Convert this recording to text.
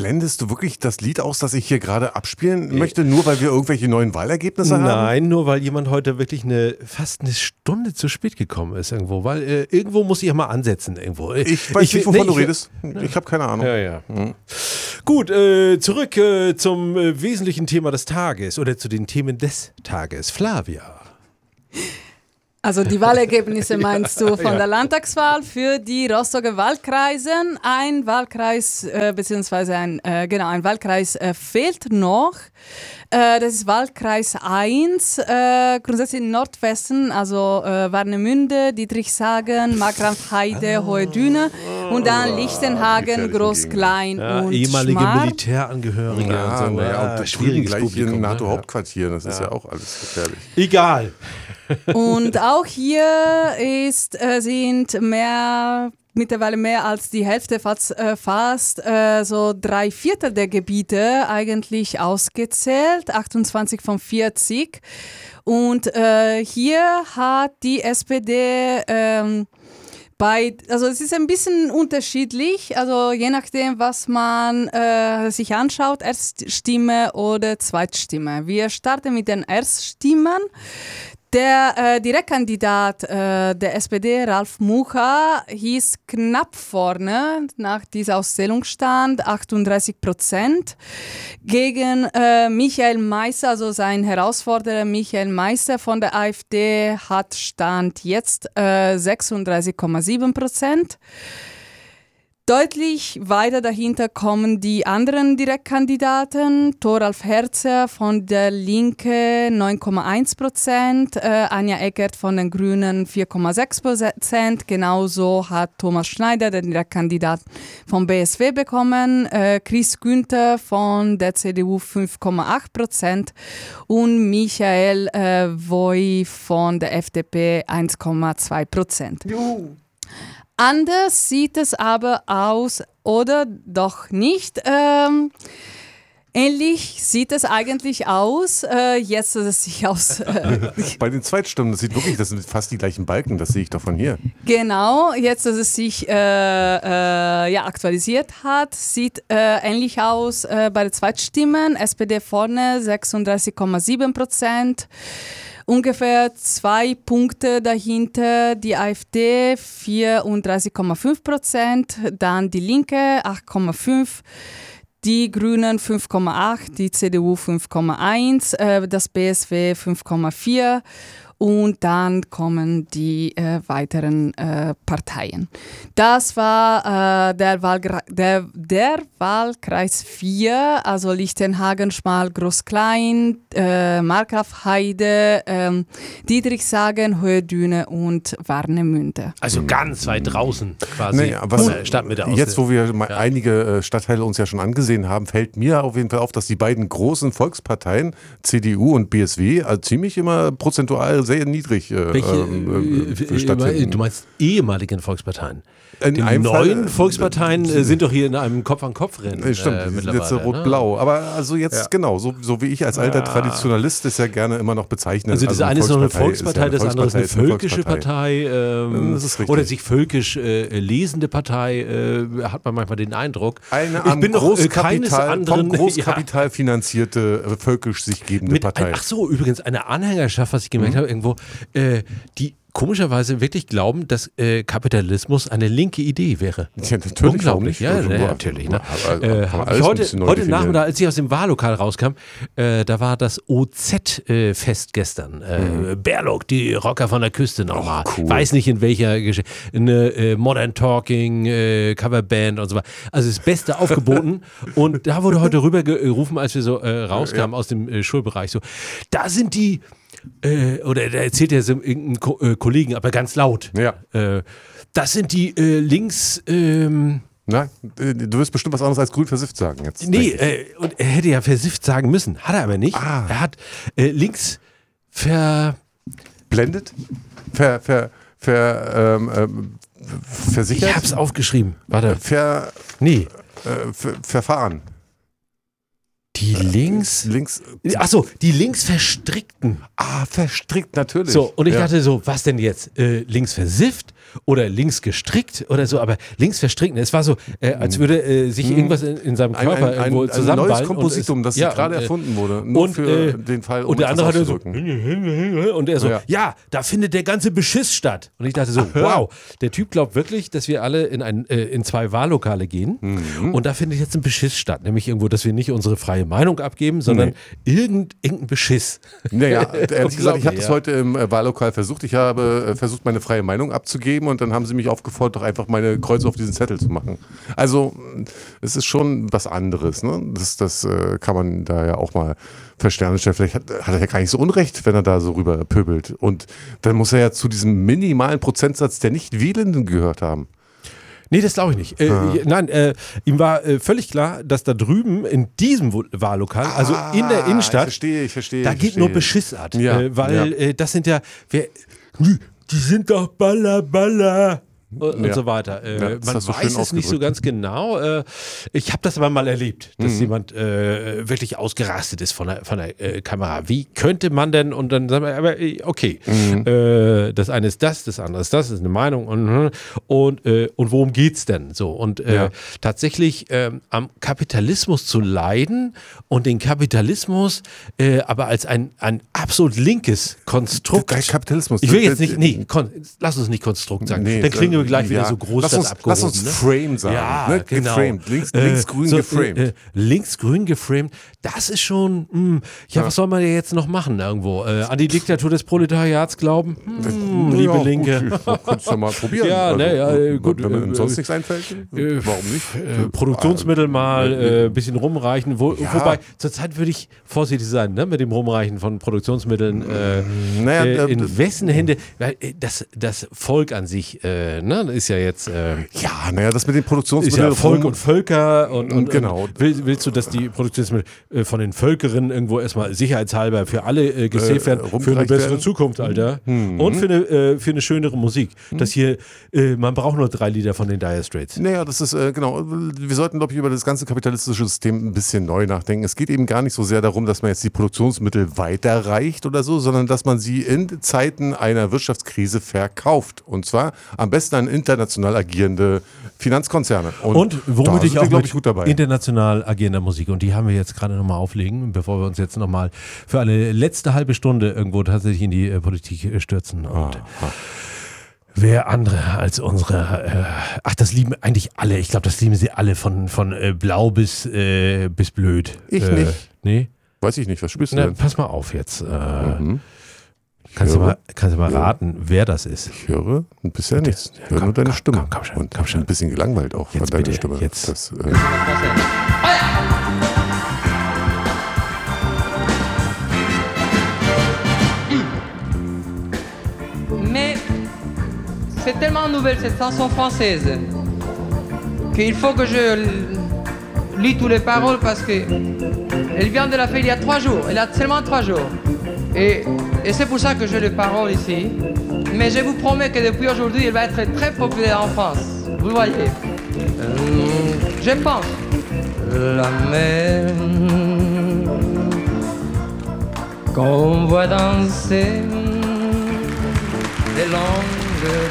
blendest du wirklich das Lied aus, das ich hier gerade abspielen möchte, nur weil wir irgendwelche neuen Wahlergebnisse haben? Nein, nur weil jemand heute wirklich fast eine Stunde zu spät gekommen ist irgendwo, weil irgendwo muss ich ja mal ansetzen irgendwo. Ich weiß nicht, wovon du redest. Ich habe keine Ahnung. Ja. Gut, zurück zum wesentlichen Thema des Tages oder zu den Themen des Tages. Flavia. Also die Wahlergebnisse meinst du von der Landtagswahl für die Rostocker Wahlkreisen. Ein Wahlkreis, beziehungsweise ein Wahlkreis fehlt noch. Das ist Wahlkreis 1, grundsätzlich im Nordwesten, also Warnemünde, Dietrichshagen, Markgrafheide, Hohe Düne und dann Lichtenhagen, Groß-Klein und ehemalige Schmarr. Militärangehörige Ja, und so. und Schwieriges gleich Publikum. hier im Ne? NATO-Hauptquartier, das ist ja auch alles gefährlich. Egal. Und auch hier sind mittlerweile mehr als die Hälfte, fast so 3/4 der Gebiete eigentlich ausgezählt, 28 von 40. Und hier hat die SPD also es ist ein bisschen unterschiedlich, also je nachdem, was man sich anschaut, Erststimme oder Zweitstimme. Wir starten mit den Erststimmen. Der Direktkandidat der SPD, Ralf Mucha, hieß knapp vorne nach dieser Auszählung stand, 38%. Gegen Michael Meister, also sein Herausforderer Michael Meister von der AfD, hat Stand jetzt 36,7%. Deutlich weiter dahinter kommen die anderen Direktkandidaten. Thoralf Herzer von der Linke 9,1%, Anja Eckert von den Grünen 4,6%. Genauso hat Thomas Schneider, der Direktkandidat vom BSW, bekommen. Chris Günther von der CDU 5,8% und Michael Voy von der FDP 1,2%. Juhu. Anders sieht es aber aus, oder doch nicht. Ähnlich sieht es eigentlich aus. Jetzt sieht es sich aus. Bei den Zweitstimmen, das sind fast die gleichen Balken, das sehe ich doch von hier. Genau, jetzt, dass es sich aktualisiert hat, sieht ähnlich aus bei den Zweitstimmen. SPD vorne 36,7%. Ungefähr 2 Punkte dahinter die AfD 34,5%, dann die Linke 8,5%, die Grünen 5,8%, die CDU 5,1%, das BSW 5,4%. Und dann kommen die weiteren Parteien. Das war der Wahlkreis 4, also Lichtenhagen, Schmarr, Groß-Klein, Markgrafheide, Dietrichshagen, Hohe Düne und Warnemünde. Also ganz weit draußen quasi. Nee, was Stadtmitte aus. Jetzt, wo wir einige Stadtteile uns ja schon angesehen haben, fällt mir auf jeden Fall auf, dass die beiden großen Volksparteien, CDU und BSW, ziemlich immer prozentual sehr niedrig stattfinden. Du meinst ehemaligen Volksparteien? In die neuen Volksparteien sind doch hier in einem Kopf-an-Kopf-Rennen stimmt, die sind jetzt mittlerweile. rot-blau. Aber also jetzt so wie ich als alter Traditionalist es ja gerne immer noch bezeichne. Also das eine ist noch eine Volkspartei, das andere ist eine völkische Partei. Das ist richtig. Oder sich völkisch lesende Partei, hat man manchmal den Eindruck. Eine ich bin noch keines anderen, vom Großkapital finanzierte, völkisch sich gebende Partei. Ach so, übrigens eine Anhängerschaft, was ich gemerkt habe, irgendwo, die komischerweise wirklich glauben, dass Kapitalismus eine linke Idee wäre. Ja, natürlich. Unglaublich, ja, natürlich. Ne? Heute Nachmittag, als ich aus dem Wahllokal rauskam, da war das OZ-Fest gestern. Berlok, die Rocker von der Küste nochmal. Cool. Weiß nicht in welcher Geschichte. Eine Modern Talking, Coverband und so weiter. Also das Beste aufgeboten. Und da wurde heute rübergerufen, als wir so rauskamen aus dem Schulbereich, so, da sind die oder da erzählt er so irgendeinen Kollegen, aber ganz laut. Ja. Das sind die links. Na, du wirst bestimmt was anderes als grün versifft sagen. Jetzt Nee, und er hätte ja versifft sagen müssen. Hat er aber nicht. Er hat links blendet? Versichert? Ich hab's aufgeschrieben. Warte. Verfahren. Die Achso, die Linksverstrickten. Verstrickt, natürlich. So, und ich dachte so, was denn jetzt? Links versifft oder links gestrickt oder so, aber links verstrickten. Es war so, als würde sich irgendwas in seinem Körper irgendwo zusammenballen. Ein neues Kompositum, das gerade erfunden wurde. Nur für den Fall, und der andere hatte so, und er so, da findet der ganze Beschiss statt. Und ich dachte so, wow, der Typ glaubt wirklich, dass wir alle in 2 Wahllokale gehen und da findet jetzt ein Beschiss statt. Nämlich irgendwo, dass wir nicht unsere freie Meinung abgeben, sondern irgendein Beschiss. Naja, ehrlich gesagt, ich habe das heute im Wahllokal versucht. Ich habe versucht, meine freie Meinung abzugeben und dann haben sie mich aufgefordert, doch einfach meine Kreuze auf diesen Zettel zu machen. Also es ist schon was anderes. Ne? Das kann man da ja auch mal verstärken. Vielleicht hat er ja gar nicht so Unrecht, wenn er da so rüber pöbelt. Und dann muss er ja zu diesem minimalen Prozentsatz der Nicht-Wählenden gehört haben. Nee, das glaube ich nicht. Nein, ihm war völlig klar, dass da drüben in diesem Wahllokal, also in der Innenstadt, ich verstehe. Da geht nur Beschiss ab. Weil das sind die sind doch Baller. Und so weiter. Man so weiß es nicht so ganz genau. Ich habe das aber mal erlebt, dass jemand wirklich ausgerastet ist von der Kamera. Wie könnte man denn? Und dann sagen wir, aber okay, das eine ist das andere ist das, ist eine Meinung und worum geht's denn? So und tatsächlich am Kapitalismus zu leiden und den Kapitalismus aber als ein absolut linkes Konstrukt. Kapitalismus. Ich will jetzt nicht, lass uns nicht Konstrukt sagen. Dann klingen wir gleich wieder so groß abgehoben. Lass uns Frame sagen. Ja, ne? genau. Geframed. Linksgrün geframed. Linksgrün geframed, das ist schon, was soll man denn jetzt noch machen irgendwo? An die Diktatur des Proletariats glauben? Liebe Linke. Kannst du mal probieren. Gut. Wenn mir sonst nichts einfällt, warum nicht? Produktionsmittel mal ein bisschen rumreichen. Wobei, zurzeit würde ich vorsichtig sein, ne, mit dem Rumreichen von Produktionsmitteln. In wessen Hände? Weil das Volk an sich, ist ja jetzt. Das mit den Produktionsmitteln. Ist ja Volk und Völker und genau. Willst du, dass die Produktionsmittel von den Völkerinnen irgendwo erstmal sicherheitshalber für alle gesaved werden, für eine bessere Zukunft, Alter. Und für eine schönere Musik. Das hier, man braucht nur 3 Lieder von den Dire Straits. Naja, das ist, genau. Wir sollten, glaube ich, über das ganze kapitalistische System ein bisschen neu nachdenken. Es geht eben gar nicht so sehr darum, dass man jetzt die Produktionsmittel weiterreicht oder so, sondern dass man sie in Zeiten einer Wirtschaftskrise verkauft. Und zwar am besten an international agierende Finanzkonzerne. Und womit ich auch glaube ich, gut dabei. International agierender Musik. Und die haben wir jetzt gerade nochmal auflegen, bevor wir uns jetzt nochmal für eine letzte halbe Stunde irgendwo tatsächlich in die Politik stürzen. Und wer andere als unsere, das lieben eigentlich alle. Ich glaube, das lieben sie alle von blau bis blöd. Ich nicht. Nee? Weiß ich nicht, was spielst du denn? Pass mal auf jetzt. Kannst du mal raten, wer das ist? Ich höre bisher nichts. Ich höre nur deine Stimme. Komm schon. Ein bisschen gelangweilt auch jetzt von deiner bitte, Stimme. Jetzt. Mais c'est tellement nouvelle cette chanson française qu'il faut que je lis toutes les paroles parce que elle vient de la faire il y a 3 jours. Elle a seulement 3 jours. Et c'est pour ça que j'ai les paroles ici. Mais je vous promets que depuis aujourd'hui, elle va être très populaire en France. Vous voyez. Je pense. La mer qu'on voit danser des longues